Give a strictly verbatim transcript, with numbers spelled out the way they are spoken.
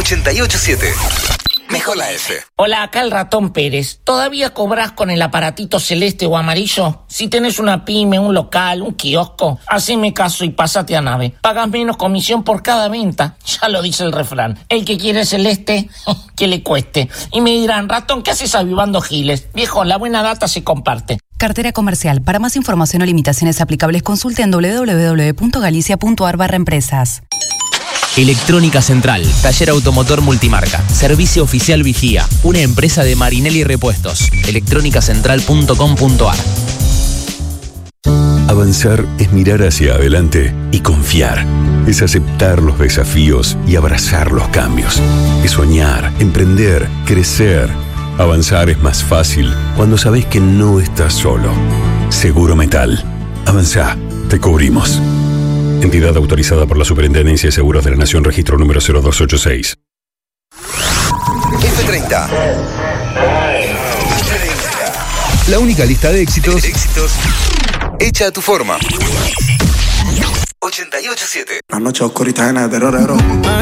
ochenta y ocho siete. Mejor la F. Hola, acá el Ratón Pérez. ¿Todavía cobrás con el aparatito celeste o amarillo? Si tenés una pyme, un local, un kiosco, haceme caso y pásate a Nave. Pagas menos comisión por cada venta. Ya lo dice el refrán. El que quiere celeste, que le cueste. Y me dirán, Ratón, ¿qué haces avivando giles? Viejo, la buena data se comparte. Cartera comercial. Para más información o limitaciones aplicables, consulte en doble u doble u doble u punto galicia punto a r barra empresas. Electrónica Central, taller automotor multimarca, servicio oficial Vigía, una empresa de Marinelli Repuestos, electrónica central punto com punto a r. Avanzar es mirar hacia adelante y confiar. Es aceptar los desafíos y abrazar los cambios. Es soñar, emprender, crecer. Avanzar es más fácil cuando sabes que no estás solo. Seguro Metal. Avanzá, te cubrimos. Entidad autorizada por la Superintendencia de Seguros de la Nación, registro número cero dos ocho seis. F treinta. La única lista de éxitos, Éxitos hecha a tu forma. ochenta y ocho siete. La noche oscurita en el terror.